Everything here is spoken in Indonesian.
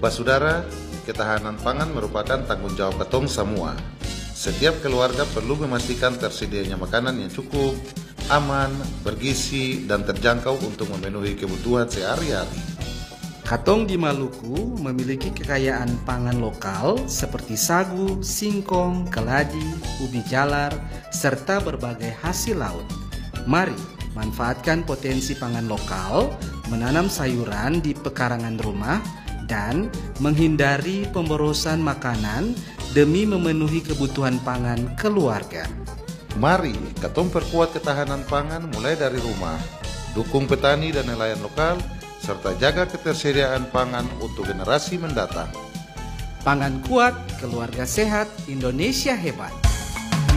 Basudara, ketahanan pangan merupakan tanggung jawab ketong semua. Setiap keluarga perlu memastikan tersedianya makanan yang cukup, aman, bergizi, dan terjangkau untuk memenuhi kebutuhan sehari-hari. Katong di Maluku memiliki kekayaan pangan lokal seperti sagu, singkong, keladi, ubi jalar, serta berbagai hasil laut. Mari manfaatkan potensi pangan lokal, menanam sayuran di pekarangan rumah, dan menghindari pemborosan makanan demi memenuhi kebutuhan pangan keluarga. Mari katong perkuat ketahanan pangan mulai dari rumah, dukung petani dan nelayan lokal, serta jaga ketersediaan pangan untuk generasi mendatang. Pangan kuat, keluarga sehat, Indonesia hebat.